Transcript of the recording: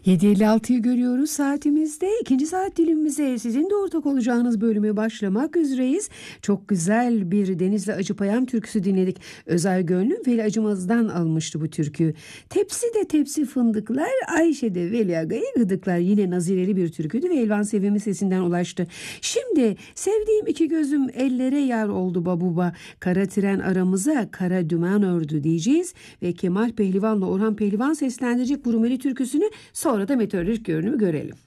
7.56'yı görüyoruz saatimizde. İkinci saat dilimimize sizin de ortak olacağınız bölüme başlamak üzereyiz. Çok güzel bir Denizli Acıpayam türküsü dinledik. Özel Gönlüm Veli Acımaz'dan almıştı bu türkü. Tepsi de tepsi fındıklar, Ayşe de Veli Aga'yı gıdıklar. Yine nazireli bir türküydü ve Elvan Sevim'in sesinden ulaştı. Şimdi sevdiğim iki gözüm ellere yar oldu babuba. Kara tren aramıza kara dümen ördü diyeceğiz. Ve Kemal Pehlivan'la Orhan Pehlivan seslendirecek bu Rumeli türküsünü. Sonra da meteorolojik görünümü görelim.